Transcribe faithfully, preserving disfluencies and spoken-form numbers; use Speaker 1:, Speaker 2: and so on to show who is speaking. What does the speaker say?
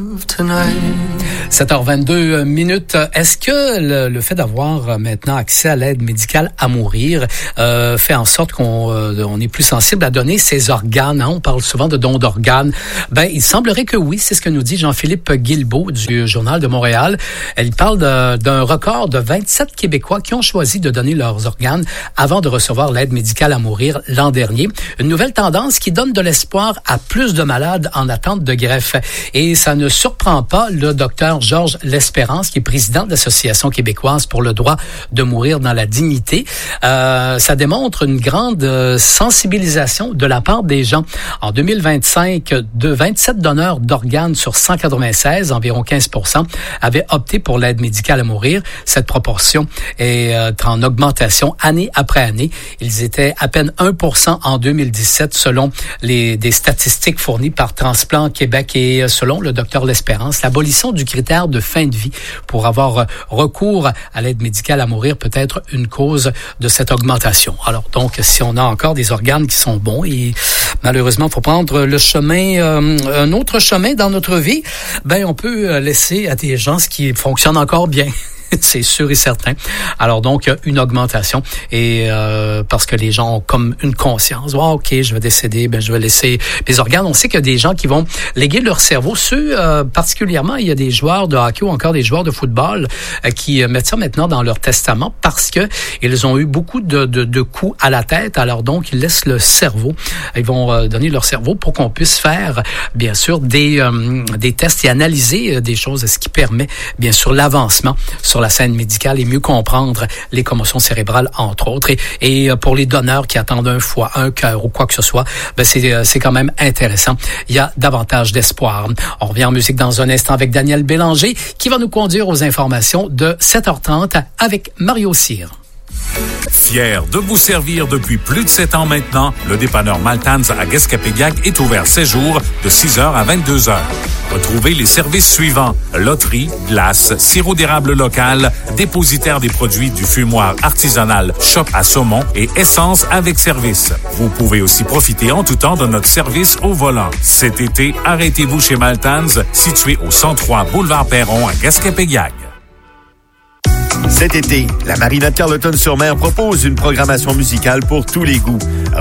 Speaker 1: sept heures vingt-deux minutes. Est-ce que le, le fait d'avoir maintenant accès à l'aide médicale à mourir euh, fait en sorte qu'on euh, on est plus sensible à donner ses organes? Hein? On parle souvent de don d'organes. Ben, il semblerait que oui. C'est ce que nous dit Jean-Philippe Guilbeault du Journal de Montréal. Il parle de, d'un record de vingt-sept Québécois qui ont choisi de donner leurs organes avant de recevoir l'aide médicale à mourir l'an dernier. Une nouvelle tendance qui donne de l'espoir à plus de malades en attente de greffe. Et ça ne surprend pas le docteur Georges L'Espérance, qui est président de l'Association québécoise pour le droit de mourir dans la dignité. Euh, ça démontre une grande euh, sensibilisation de la part des gens. En deux mille vingt-cinq, de vingt-sept donneurs d'organes sur cent quatre-vingt-seize, environ quinze pour cent, avaient opté pour l'aide médicale à mourir. Cette proportion est euh, en augmentation année après année. Ils étaient à peine un pour cent en deux mille dix-sept, selon les des statistiques fournies par Transplant Québec. Et euh, selon le docteur L'Espérance, l'abolition du critère de fin de vie pour avoir recours à l'aide médicale à mourir peut être une cause de cette augmentation. Alors donc, si on a encore des organes qui sont bons, et malheureusement, il faut prendre le chemin, euh, un autre chemin dans notre vie, ben on peut laisser à des gens ce qui fonctionne encore bien. C'est sûr et certain. Alors donc, une augmentation. Et euh, parce que les gens ont comme une conscience. Oh, OK, je vais décéder, ben je vais laisser mes organes. On sait qu'il y a des gens qui vont léguer leur cerveau. Ceux, euh, particulièrement, il y a des joueurs de hockey ou encore des joueurs de football euh, qui mettent ça maintenant dans leur testament parce que ils ont eu beaucoup de, de, de coups à la tête. Alors donc, ils laissent le cerveau. Ils vont euh, donner leur cerveau pour qu'on puisse faire, bien sûr, des, euh, des tests et analyser euh, des choses, ce qui permet, bien sûr, l'avancement sur la scène médicale et mieux comprendre les commotions cérébrales, entre autres. Et, et pour les donneurs qui attendent un foie, un cœur ou quoi que ce soit, ben c'est, c'est quand même intéressant. Il y a davantage d'espoir. On revient en musique dans un instant avec Daniel Bélanger qui va nous conduire aux informations de sept heures trente avec Mario Cyr.
Speaker 2: Fier de vous servir depuis plus de sept ans maintenant, le dépanneur Maltans à Guescapéguac est ouvert sept jours de six heures à vingt-deux heures. Retrouvez les services suivants: loterie, glace, sirop d'érable local, dépositaire des produits du fumoir artisanal Shop à saumon et essence avec service. Vous pouvez aussi profiter en tout temps de notre service au volant. Cet été, arrêtez-vous chez Maltans, situé au cent trois boulevard Perron à Guescapéguac.
Speaker 3: Cet été, la Marina de Carleton-sur-Mer propose une programmation musicale pour tous les goûts.